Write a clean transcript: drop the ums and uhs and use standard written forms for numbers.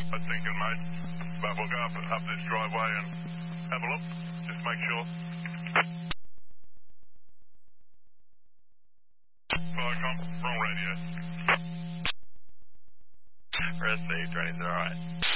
I was thinking, mate. But we'll go up this driveway and have a look. Just make sure. Viacom, wrong radio. Received, running alright.